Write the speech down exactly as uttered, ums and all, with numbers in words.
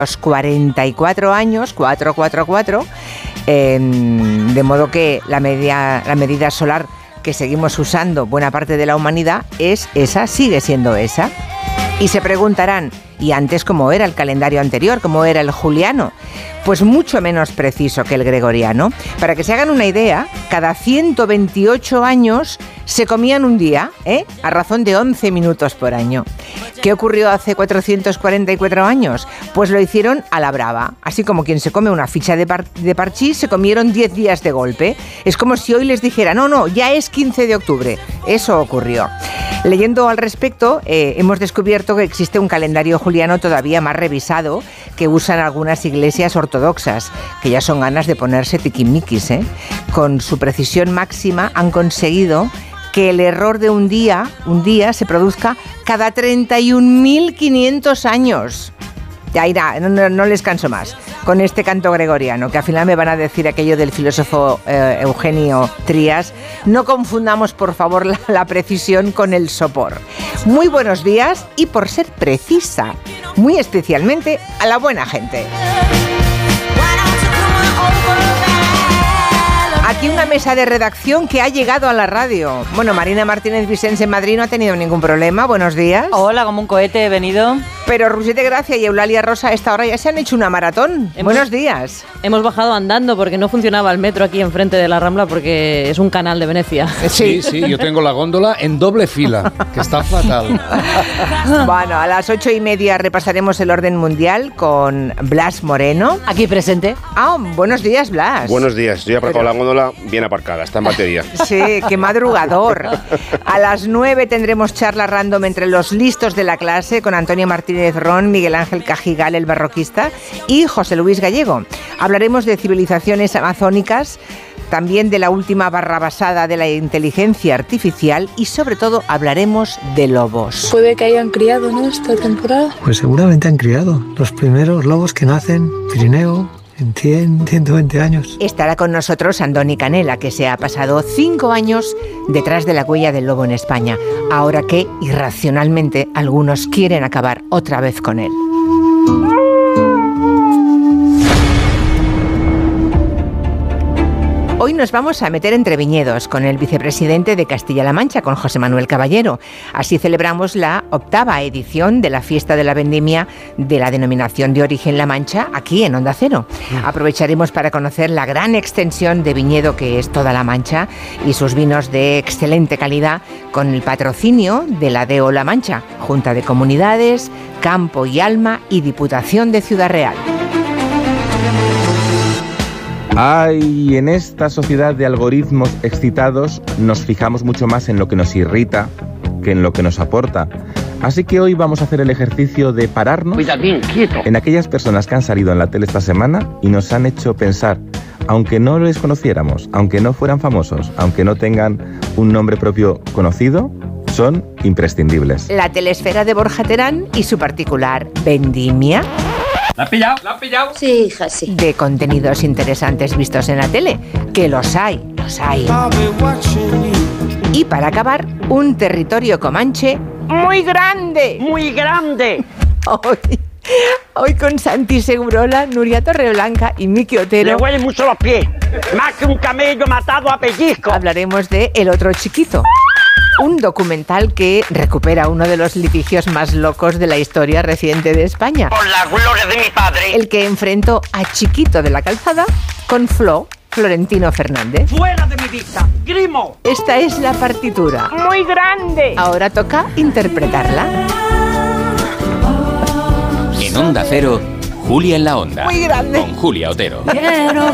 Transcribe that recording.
Los cuarenta y cuatro años, cuatro cuatro cuatro, eh, de modo que la, media, la medida solar que seguimos usando buena parte de la humanidad es esa, sigue siendo esa. Y se preguntarán, ¿y antes cómo era el calendario anterior? ¿Cómo era el juliano? Pues mucho menos preciso que el gregoriano. Para que se hagan una idea, cada ciento veintiocho años se comían un día, ¿eh? A razón de once minutos por año. ¿Qué ocurrió hace cuatrocientos cuarenta y cuatro años? Pues lo hicieron a la brava. Así como quien se come una ficha de, par- de parchís, se comieron diez días de golpe. Es como si hoy les dijera, no, no, ya es quince de octubre. Eso ocurrió. Leyendo al respecto, eh, hemos descubierto que existe un calendario juliano todavía más revisado que usan algunas iglesias ortodoxas, que ya son ganas de ponerse tiquimiquis, ¿eh? Con su precisión máxima han conseguido que el error de un día, un día se produzca cada treinta y un mil quinientos años. Ya irá, no, no, no les canso más con este canto gregoriano, que al final me van a decir aquello del filósofo eh, Eugenio Trías. No confundamos, por favor, la, la precisión con el sopor. Muy buenos días y, por ser precisa, muy especialmente a la buena gente. Aquí una mesa de redacción que ha llegado a la radio. Bueno, Marina Martínez Vicens en Madrid no ha tenido ningún problema. Buenos días. Hola, como un cohete he venido. Pero Rusete Gracia y Eulalia Rosa a esta hora ya se han hecho una maratón. Hemos, Buenos días. Hemos bajado andando porque no funcionaba el metro aquí enfrente de la Rambla porque es un canal de Venecia. Sí, sí, yo tengo la góndola en doble fila, que está fatal. Bueno, a las ocho y media repasaremos el orden mundial con Blas Moreno. Aquí presente. Ah, buenos días, Blas. Buenos días, yo he aparcado Pero... la góndola bien aparcada, está en batería. Sí, qué madrugador. A las nueve tendremos charla random entre los listos de la clase con Antonio Martínez Ron, Miguel Ángel Cajigal, el barroquista, y José Luis Gallego. Hablaremos de civilizaciones amazónicas, también de la última barrabasada de la inteligencia artificial y sobre todo hablaremos de lobos. Puede que hayan criado, ¿no?, esta temporada. Pues seguramente han criado los primeros lobos que nacen, Pirineo, en cien, ciento veinte años. Estará con nosotros Andoni Canela, que se ha pasado cinco años detrás de la huella del lobo en España, ahora que, irracionalmente, algunos quieren acabar otra vez con él. Hoy nos vamos a meter entre viñedos con el vicepresidente de Castilla-La Mancha, con José Manuel Caballero. Así celebramos la octava edición de la Fiesta de la Vendimia de la denominación de origen La Mancha, aquí en Onda Cero. Aprovecharemos para conocer la gran extensión de viñedo que es toda La Mancha y sus vinos de excelente calidad con el patrocinio de la D E O La Mancha, Junta de Comunidades, Campo y Alma y Diputación de Ciudad Real. Ay, en esta sociedad de algoritmos excitados nos fijamos mucho más en lo que nos irrita que en lo que nos aporta. Así que hoy vamos a hacer el ejercicio de pararnos en aquellas personas que han salido en la tele esta semana y nos han hecho pensar, aunque no les conociéramos, aunque no fueran famosos, aunque no tengan un nombre propio conocido, son imprescindibles. La telesfera de Borja Terán y su particular vendimia. ¿La has pillado? ¿La has pillado? Sí, hija, sí. De contenidos interesantes vistos en la tele, que los hay, los hay. Y para acabar, un territorio comanche muy grande. ¡Muy grande! Hoy, hoy con Santi Segurola, Nuria Torreblanca y Miki Otero. Le huelen mucho los pies. Más que un camello matado a pellizco. Hablaremos de El Otro Chiquito. Un documental que recupera uno de los litigios más locos de la historia reciente de España. Por la gloria de mi padre. El que enfrentó a Chiquito de la Calzada con Flo, Florentino Fernández. ¡Fuera de mi vista! ¡Grimo! Esta es la partitura. ¡Muy grande! Ahora toca interpretarla. En Onda Cero, Julia en la Onda. Muy grande. Con Julia Otero.